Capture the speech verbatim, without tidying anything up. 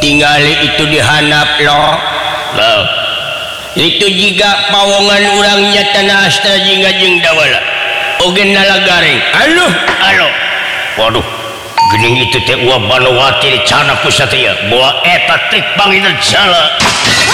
tinggali itu dihanap loh loh itu jika pawongan orangnya tanah astra jingga jing dawala ogen nalagaring aloh aloh waduh gening itu teh uang Banowati dicana ku satya bawa eta trik bangina jala